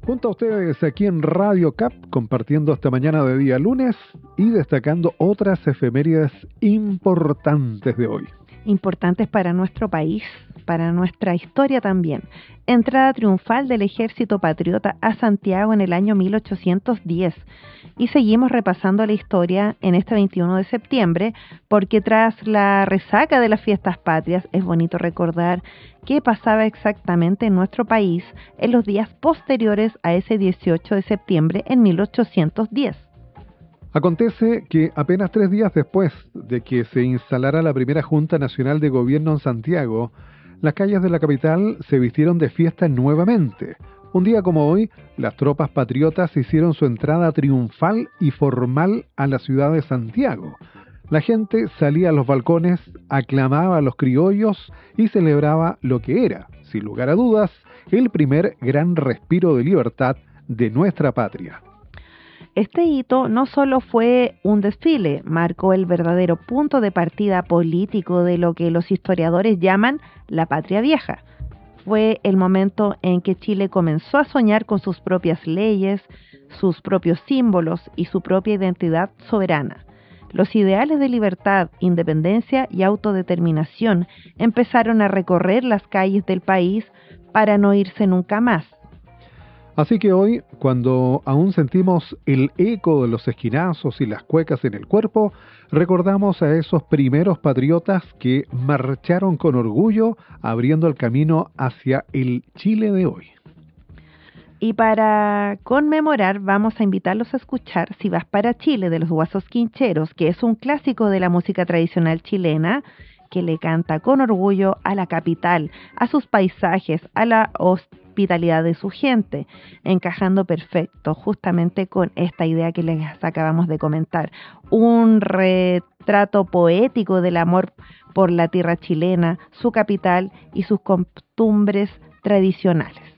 Junto a ustedes aquí en Radio CAP, compartiendo esta mañana de día lunes y destacando otras efemérides importantes de hoy. Importantes para nuestro país, para nuestra historia también. Entrada triunfal del Ejército Patriota a Santiago en el año 1810. Y seguimos repasando la historia en este 21 de septiembre, porque tras la resaca de las fiestas patrias es bonito recordar qué pasaba exactamente en nuestro país en los días posteriores a ese 18 de septiembre en 1810. Acontece que apenas 3 días después de que se instalara la primera Junta Nacional de Gobierno en Santiago, las calles de la capital se vistieron de fiesta nuevamente. Un día como hoy, las tropas patriotas hicieron su entrada triunfal y formal a la ciudad de Santiago. La gente salía a los balcones, aclamaba a los criollos y celebraba lo que era, sin lugar a dudas, el primer gran respiro de libertad de nuestra patria. Este hito no solo fue un desfile, marcó el verdadero punto de partida político de lo que los historiadores llaman la patria vieja. Fue el momento en que Chile comenzó a soñar con sus propias leyes, sus propios símbolos y su propia identidad soberana. Los ideales de libertad, independencia y autodeterminación empezaron a recorrer las calles del país para no irse nunca más. Así que hoy, cuando aún sentimos el eco de los esquinazos y las cuecas en el cuerpo, recordamos a esos primeros patriotas que marcharon con orgullo, abriendo el camino hacia el Chile de hoy. Y para conmemorar, vamos a invitarlos a escuchar Si vas para Chile de los Guasos Quincheros, que es un clásico de la música tradicional chilena, que le canta con orgullo a la capital, a sus paisajes, a la hospitalidad de su gente, encajando perfecto justamente con esta idea que les acabamos de comentar. Un retrato poético del amor por la tierra chilena, su capital y sus costumbres tradicionales.